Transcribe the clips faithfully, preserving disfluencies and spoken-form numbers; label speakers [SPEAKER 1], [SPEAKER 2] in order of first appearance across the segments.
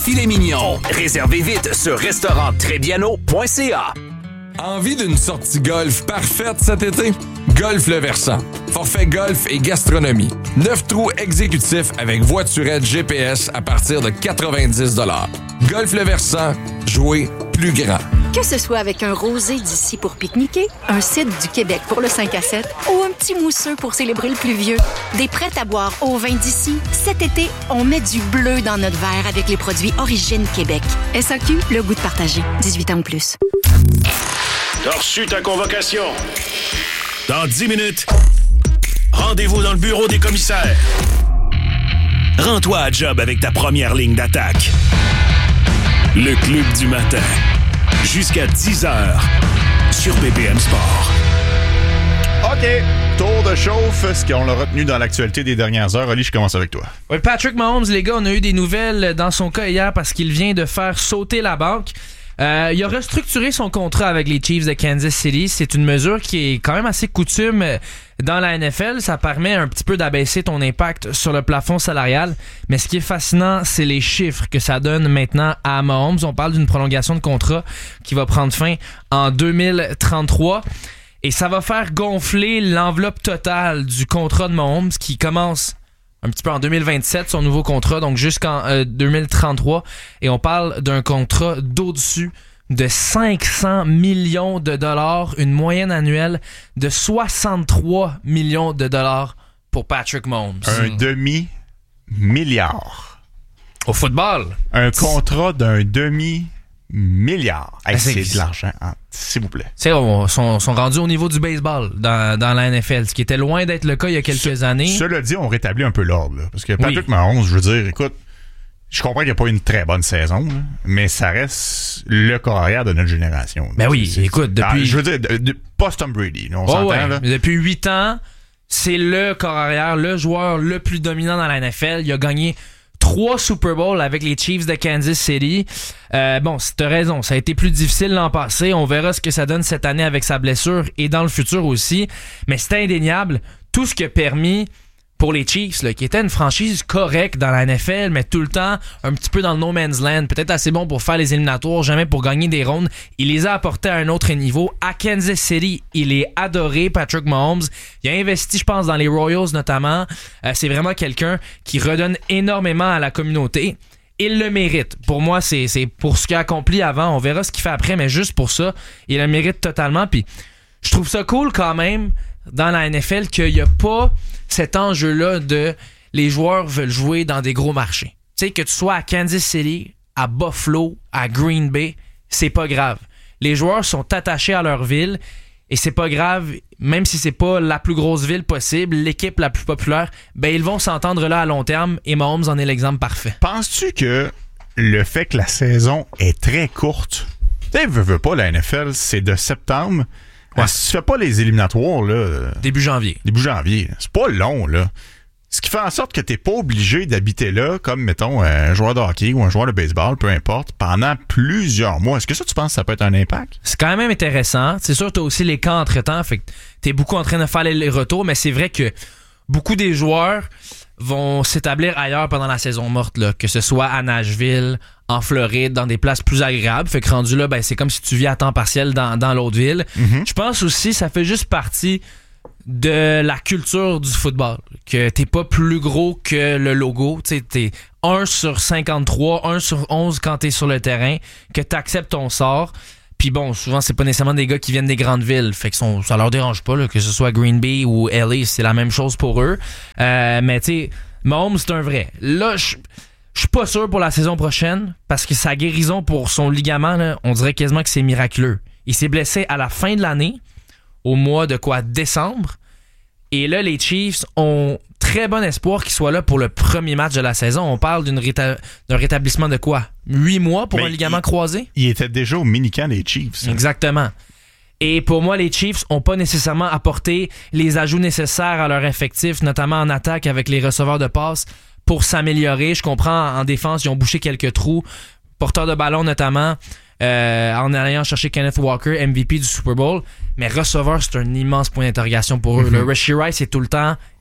[SPEAKER 1] filet mignon. Réservez vite sur restaurant trebbiano point c a.
[SPEAKER 2] Envie d'une sortie golf parfaite cet été? Golf Le Versant. Forfait golf et gastronomie. neuf trous exécutifs avec voiturette G P S à partir de quatre-vingt-dix dollars. Golf Le Versant, jouer plus grand.
[SPEAKER 3] Que ce soit avec un rosé d'ici pour pique-niquer, un cidre du Québec pour le cinq à sept ou un petit mousseux pour célébrer le pluvieux, des prêts à boire au vin d'ici, cet été, on met du bleu dans notre verre avec les produits Origine Québec. S A Q, le goût de partager. dix-huit ans ou plus.
[SPEAKER 4] T'as reçu ta convocation. Dans dix minutes, rendez-vous dans le bureau des commissaires. Rends-toi à job avec ta première ligne d'attaque. Le Club du matin. Jusqu'à dix heures sur B P M Sport.
[SPEAKER 5] OK, tour de chauffe. Ce qu'on l'a retenu dans l'actualité des dernières heures. Oli, je commence avec toi.
[SPEAKER 6] Oui, Patrick Mahomes, les gars, on a eu des nouvelles dans son cas hier parce qu'il vient de faire sauter la banque. Euh, il a restructuré son contrat avec les Chiefs de Kansas City. C'est une mesure qui est quand même assez coutume dans la N F L. Ça permet un petit peu d'abaisser ton impact sur le plafond salarial. Mais ce qui est fascinant, c'est les chiffres que ça donne maintenant à Mahomes. On parle d'une prolongation de contrat qui va prendre fin en deux mille trente-trois. Et ça va faire gonfler l'enveloppe totale du contrat de Mahomes qui commence un petit peu en deux mille vingt-sept, son nouveau contrat, donc jusqu'en euh, deux mille trente-trois. Et on parle d'un contrat d'au-dessus de cinq cents millions de dollars, une moyenne annuelle de soixante-trois millions de dollars pour Patrick Mahomes.
[SPEAKER 5] Un demi-milliard.
[SPEAKER 6] Au football.
[SPEAKER 5] Un contrat d'un demi-milliard. Hey,
[SPEAKER 6] c'est,
[SPEAKER 5] c'est de l'argent, hein, s'il vous plaît.
[SPEAKER 6] C'est, on sont, sont rendus au niveau du baseball dans, dans la N F L, ce qui était loin d'être le cas il y a quelques
[SPEAKER 5] Ce,
[SPEAKER 6] années.
[SPEAKER 5] Cela dit, on rétablit un peu l'ordre. Là, parce que Patrick
[SPEAKER 6] Oui.
[SPEAKER 5] Mahomes, je veux dire, écoute, je comprends qu'il n'y a pas eu une très bonne saison, là, mais ça reste le carrière de notre génération.
[SPEAKER 6] Ben
[SPEAKER 5] là.
[SPEAKER 6] oui,
[SPEAKER 5] c'est,
[SPEAKER 6] écoute,
[SPEAKER 5] c'est,
[SPEAKER 6] depuis...
[SPEAKER 5] Ah, je veux dire, de, de, pas Tom Brady, là, on
[SPEAKER 6] oh
[SPEAKER 5] s'entend.
[SPEAKER 6] ouais,
[SPEAKER 5] Là.
[SPEAKER 6] depuis huit ans, c'est le corps arrière, le joueur le plus dominant dans la N F L. Il a gagné trois Super Bowls avec les Chiefs de Kansas City. Euh, bon, t'as raison, ça a été plus difficile l'an passé. On verra ce que ça donne cette année avec sa blessure et dans le futur aussi. Mais c'est indéniable. Tout ce qui a permis pour les Chiefs, là, qui était une franchise correcte dans la N F L, mais tout le temps un petit peu dans le no man's land, peut-être assez bon pour faire les éliminatoires, jamais pour gagner des rondes. Il les a apportés à un autre niveau. À Kansas City, il est adoré, Patrick Mahomes. Il a investi, je pense, dans les Royals notamment. Euh, c'est vraiment quelqu'un qui redonne énormément à la communauté. Il le mérite. Pour moi, c'est, c'est pour ce qu'il a accompli avant. On verra ce qu'il fait après, mais juste pour ça, il le mérite totalement. Puis je trouve ça cool quand même dans la N F L qu'il n'y a pas cet enjeu-là de les joueurs veulent jouer dans des gros marchés. Tu sais, que tu sois à Kansas City, à Buffalo, à Green Bay, c'est pas grave. Les joueurs sont attachés à leur ville et c'est pas grave, même si c'est pas la plus grosse ville possible, l'équipe la plus populaire, ben ils vont s'entendre là à long terme et Mahomes en est l'exemple parfait.
[SPEAKER 5] Penses-tu que le fait que la saison est très courte, tu sais, veux, veux pas, la N F L, c'est de septembre. Ouais. Si tu fais pas les éliminatoires, là.
[SPEAKER 6] Début janvier.
[SPEAKER 5] Début janvier. C'est pas long, là. Ce qui fait en sorte que t'es pas obligé d'habiter là, comme, mettons, un joueur de hockey ou un joueur de baseball, peu importe, pendant plusieurs mois. Est-ce que ça, tu penses que ça peut être un impact?
[SPEAKER 6] C'est quand même intéressant. C'est sûr, t'as aussi les camps entre-temps, fait que t'es beaucoup en train de faire les retours, mais c'est vrai que beaucoup des joueurs vont s'établir ailleurs pendant la saison morte, là, que ce soit à Nashville, en Floride, dans des places plus agréables. Fait que rendu là, ben, c'est comme si tu vis à temps partiel dans, dans l'autre ville. Mm-hmm. Je pense aussi ça fait juste partie de la culture du football. Que t'es pas plus gros que le logo. T'sais, t'es un sur cinquante-trois, un sur onze quand t'es sur le terrain, que t'acceptes ton sort. Puis bon, souvent, c'est pas nécessairement des gars qui viennent des grandes villes. Fait que son, ça leur dérange pas, là, que ce soit Green Bay ou L A, c'est la même chose pour eux. Euh, mais tu sais, Mahomes, c'est un vrai. Là, je je suis pas sûr pour la saison prochaine, parce que sa guérison pour son ligament, là, on dirait quasiment que c'est miraculeux. Il s'est blessé à la fin de l'année, au mois de quoi, décembre. Et là, les Chiefs ont très bon espoir qu'il soit là pour le premier match de la saison. On parle d'une réta- d'un rétablissement de quoi? Huit mois pour Mais un ligament
[SPEAKER 5] il,
[SPEAKER 6] croisé?
[SPEAKER 5] Il était déjà au mini-camp des Chiefs. Hein?
[SPEAKER 6] Exactement. Et pour moi, les Chiefs n'ont pas nécessairement apporté les ajouts nécessaires à leur effectif, notamment en attaque avec les receveurs de passe, pour s'améliorer. Je comprends, en défense, ils ont bouché quelques trous. Porteur de ballon notamment, euh, en allant chercher Kenneth Walker, M V P du Super Bowl. Mais receveur, c'est un immense point d'interrogation pour eux. Mm-hmm. Le Rashee Rice est tout le temps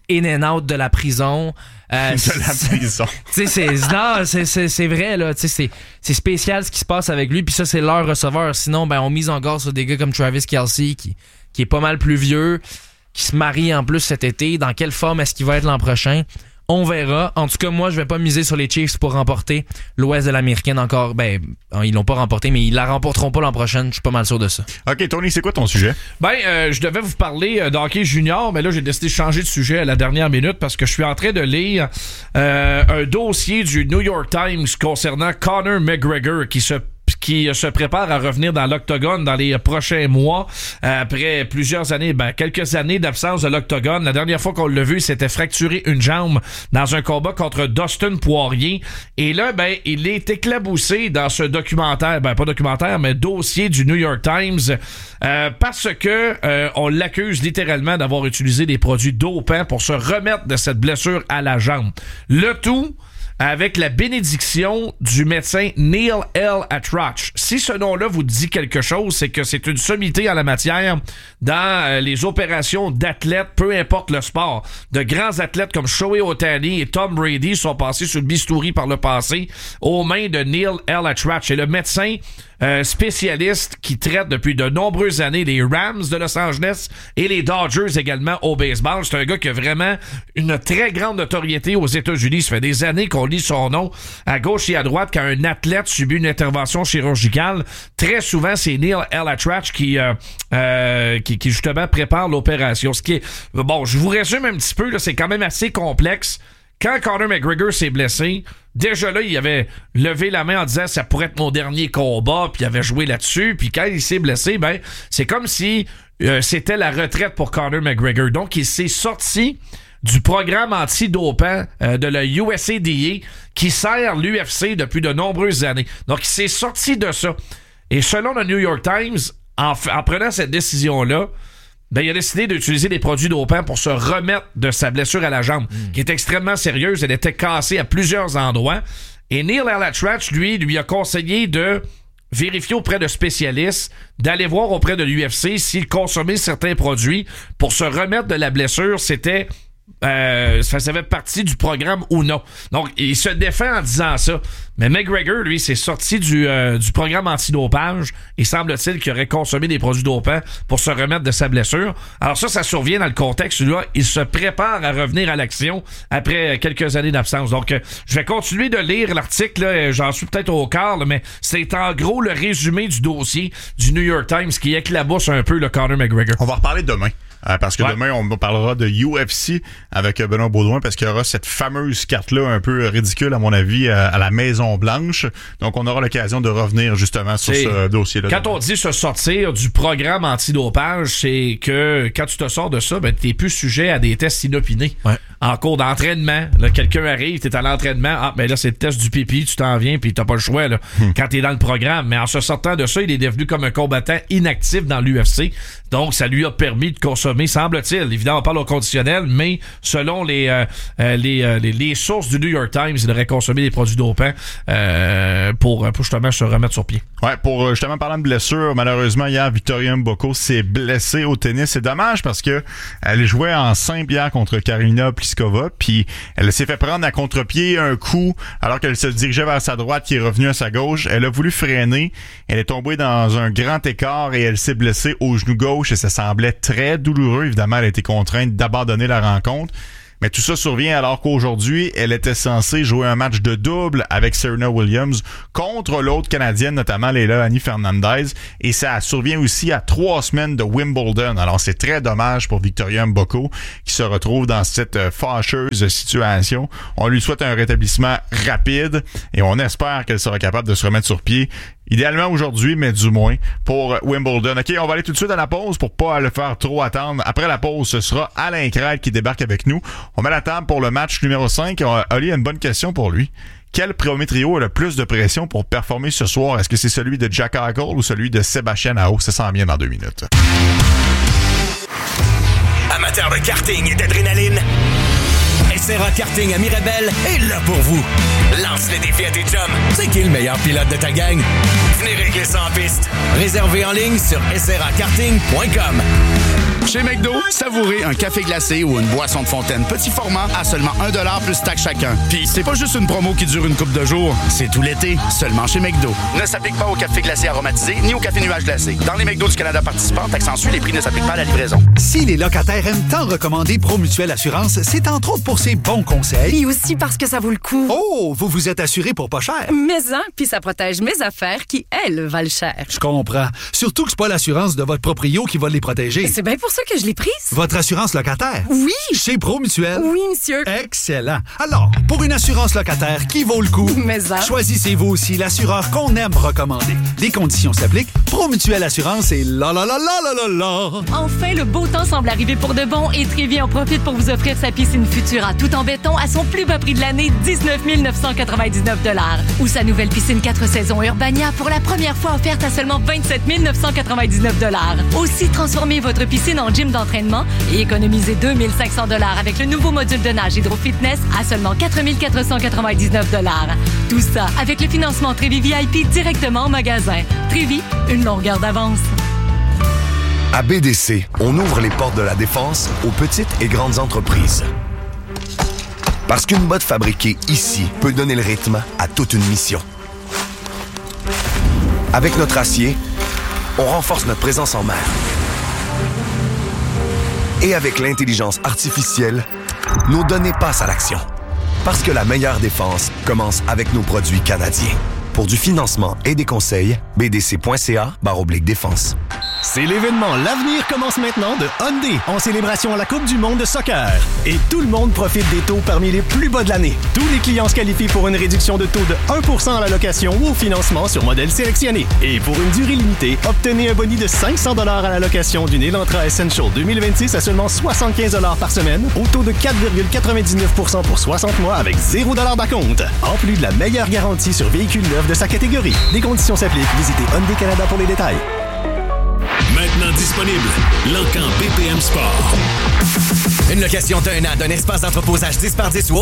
[SPEAKER 6] in and out de la prison. Euh,
[SPEAKER 5] de la prison.
[SPEAKER 6] Tu sais, c'est, non, c'est, c'est, c'est vrai, là. Tu sais, c'est, c'est spécial ce qui se passe avec lui. Puis ça, c'est leur receveur. Sinon, ben, on mise en garde sur des gars comme Travis Kelce, qui, qui est pas mal plus vieux, qui se marie en plus cet été. Dans quelle forme est-ce qu'il va être l'an prochain? On verra. En tout cas, moi, je vais pas miser sur les Chiefs pour remporter l'Ouest de l'Américaine encore. Ben, ils l'ont pas remporté, mais ils la remporteront pas l'an prochain. Je suis pas mal sûr de ça.
[SPEAKER 5] OK, Tony, c'est quoi ton sujet?
[SPEAKER 7] Ben, euh, je devais vous parler euh, d'hockey junior, mais là, j'ai décidé de changer de sujet à la dernière minute parce que je suis en train de lire euh, un dossier du New York Times concernant Conor McGregor qui se qui se prépare à revenir dans l'octogone dans les prochains mois après plusieurs années, ben quelques années d'absence de l'octogone. La dernière fois qu'on l'a vu, il s'était fracturé une jambe dans un combat contre Dustin Poirier. Et là, ben il est éclaboussé dans ce documentaire, ben pas documentaire, mais dossier du New York Times euh, parce que euh, on l'accuse littéralement d'avoir utilisé des produits dopants pour se remettre de cette blessure à la jambe. Le tout avec la bénédiction du médecin Neil L. Atrach. Si ce nom-là vous dit quelque chose, c'est que c'est une sommité en la matière dans euh, les opérations d'athlètes, peu importe le sport. De grands athlètes comme Shohei Ohtani et Tom Brady sont passés sur le bistouri par le passé aux mains de Neil L. Atrach. Et le médecin euh, spécialiste qui traite depuis de nombreuses années les Rams de Los Angeles et les Dodgers également au baseball. C'est un gars qui a vraiment une très grande notoriété aux États-Unis. Ça fait des années qu'on lit son nom à gauche et à droite quand un athlète subit une intervention chirurgicale. Très souvent, c'est Neil L. Atrach qui, euh, euh, qui, qui justement prépare l'opération. Ce qui est, bon, je vous résume un petit peu, là, c'est quand même assez complexe. Quand Conor McGregor s'est blessé, déjà là, il avait levé la main en disant ça pourrait être mon dernier combat, puis il avait joué là-dessus. Puis quand il s'est blessé, ben c'est comme si euh, c'était la retraite pour Conor McGregor. Donc, il s'est sorti du programme anti-dopant euh, de la U S A D A qui sert l'U F C depuis de nombreuses années. Donc, il s'est sorti de ça. Et selon le New York Times, en, en prenant cette décision-là, ben, il a décidé d'utiliser des produits dopants pour se remettre de sa blessure à la jambe, mmh. qui est extrêmement sérieuse. Elle était cassée à plusieurs endroits. Et Neil L. Atrach, lui, lui a conseillé de vérifier auprès de spécialistes, d'aller voir auprès de l'U F C s'il consommait certains produits pour se remettre de la blessure. C'était... Euh, ça faisait partie du programme ou non. Donc, il se défend en disant ça. Mais McGregor, lui, s'est sorti du, euh, du programme antidopage et semble-t-il qu'il aurait consommé des produits dopants pour se remettre de sa blessure. Alors ça, ça survient dans le contexte où là, il se prépare à revenir à l'action après quelques années d'absence. Donc, euh, je vais continuer de lire l'article. Là, j'en suis peut-être au quart, là, mais c'est en gros le résumé du dossier du New York Times qui éclabousse un peu le Conor McGregor.
[SPEAKER 5] On va reparler demain. Euh, parce que
[SPEAKER 7] ouais.
[SPEAKER 5] demain, on parlera de U F C avec Benoît Baudouin parce qu'il y aura cette fameuse carte-là un peu ridicule, à mon avis, à, à la Maison-Blanche. Donc, on aura l'occasion de revenir justement sur c'est, ce dossier-là.
[SPEAKER 7] Quand demain. On dit se sortir du programme antidopage, c'est que quand tu te sors de ça, ben, t'es plus sujet à des tests inopinés.
[SPEAKER 6] Ouais.
[SPEAKER 7] En cours d'entraînement, là, quelqu'un arrive, t'es à l'entraînement, ah, ben là, c'est le test du pipi, tu t'en viens, puis t'as pas le choix, là, hmm. quand t'es dans le programme. Mais en se sortant de ça, il est devenu comme un combattant inactif dans l'U F C. Donc, ça lui a permis de consommer, semble-t-il. Évidemment, on parle au conditionnel, mais selon les, euh, euh, les, euh, les, les sources du New York Times, il aurait consommé des produits dopants euh, pour, pour justement se remettre sur pied.
[SPEAKER 5] Ouais, pour justement parlant de blessure, malheureusement, hier, Victoria Mboko s'est blessée au tennis. C'est dommage parce que elle jouait en simple hier contre Karolina Pliskova, puis elle s'est fait prendre à contre-pied un coup alors qu'elle se dirigeait vers sa droite qui est revenue à sa gauche. Elle a voulu freiner, elle est tombée dans un grand écart et elle s'est blessée au genou gauche et ça semblait très douloureux. Évidemment, elle a été contrainte d'abandonner la rencontre. Mais tout ça survient alors qu'aujourd'hui, elle était censée jouer un match de double avec Serena Williams contre l'autre Canadienne, notamment Leilani Fernandez. Et ça survient aussi à trois semaines de Wimbledon. Alors c'est très dommage pour Victoria Mboko qui se retrouve dans cette fâcheuse situation. On lui souhaite un rétablissement rapide et on espère qu'elle sera capable de se remettre sur pied. Idéalement aujourd'hui, mais du moins pour Wimbledon. OK, on va aller tout de suite à la pause pour pas le faire trop attendre. Après la pause, ce sera Alain Crête qui débarque avec nous. On met la table pour le match numéro cinq. Oli a une bonne question pour lui. Quel premier trio a le plus de pression pour performer ce soir? Est-ce que c'est celui de Jack Eichel ou celui de Sébastien Aho? Ça s'en vient dans deux minutes.
[SPEAKER 1] Amateur de karting et d'adrénaline, S R A Karting à Mirabel est là pour vous. Lance les défis à tes chums. C'est qui le meilleur pilote de ta gang? Venez régler ça en piste. Réservé en ligne sur s r a karting point com.
[SPEAKER 8] Chez McDo, savourez un café glacé ou une boisson de fontaine petit format à seulement un dollar plus taxe chacun. Puis c'est pas juste une promo qui dure une couple de jours, c'est tout l'été, seulement chez McDo. Ne s'applique pas au café glacé aromatisé ni au café nuage glacé. Dans les McDo du Canada participants, taxe-en-suit, les prix ne s'appliquent pas à la livraison.
[SPEAKER 9] Si les locataires aiment tant recommander Promutuelle Assurance, c'est entre autres pour ses bons conseils.
[SPEAKER 10] Et aussi parce que ça vaut le coup.
[SPEAKER 9] Oh, vous vous êtes assuré pour pas cher.
[SPEAKER 10] Mais hein, puis ça protège mes affaires qui, elles, valent cher.
[SPEAKER 9] Je comprends. Surtout que c'est pas l'assurance de votre proprio qui va les protéger.
[SPEAKER 10] C'est bien pour ça que je l'ai prise.
[SPEAKER 9] Votre assurance locataire?
[SPEAKER 10] Oui.
[SPEAKER 9] Chez Promutuelle?
[SPEAKER 10] Oui, monsieur.
[SPEAKER 9] Excellent. Alors, pour une assurance locataire qui vaut le coup,
[SPEAKER 10] Mais hein.
[SPEAKER 9] choisissez-vous aussi l'assureur qu'on aime recommander. Des conditions s'appliquent. Promutuelle Assurance et la la la la la la la.
[SPEAKER 11] Enfin, le beau temps semble arriver pour de bon et Trévi en profite pour vous offrir sa piscine Futura tout en béton à son plus bas prix de l'année, dix-neuf mille neuf cent quatre-vingt-dix-neuf dollars. Ou sa nouvelle piscine quatre saisons Urbania pour la première fois offerte à seulement vingt-sept mille neuf cent quatre-vingt-dix-neuf dollars. Aussi, transformez votre piscine en gym d'entraînement et économisez deux mille cinq cents dollars avec le nouveau module de nage HydroFitness à seulement quatre mille quatre cent quatre-vingt-dix-neuf dollars. Tout ça avec le financement Trévi V I P directement en magasin. Trévi, une longueur d'avance.
[SPEAKER 12] À B D C, on ouvre les portes de la défense aux petites et grandes entreprises. Parce qu'une botte fabriquée ici peut donner le rythme à toute une mission. Avec notre acier, on renforce notre présence en mer. Et avec l'intelligence artificielle, nos données passent à l'action. Parce que la meilleure défense commence avec nos produits canadiens. Pour du financement et des conseils, b d c point c a barre oblique défense.
[SPEAKER 13] C'est l'événement L'avenir commence maintenant de Hyundai en célébration à la Coupe du monde de soccer. Et tout le monde profite des taux parmi les plus bas de l'année. Tous les clients se qualifient pour une réduction de taux de un pour cent à la location ou au financement sur modèle sélectionné. Et pour une durée limitée, obtenez un boni de cinq cents dollars à la location d'une Elantra Essential deux mille vingt-six à seulement soixante-quinze dollars par semaine au taux de quatre virgule quatre-vingt-dix-neuf pour cent pour soixante mois avec zéro dollar d'acompte. En plus de la meilleure garantie sur véhicules neufs de sa catégorie. Les conditions s'appliquent. Visitez Hyundai Canada pour les détails.
[SPEAKER 4] Maintenant disponible, L'Encan B P M Sport.
[SPEAKER 1] Une location d'un an d'un espace d'entreposage dix par dix ou autre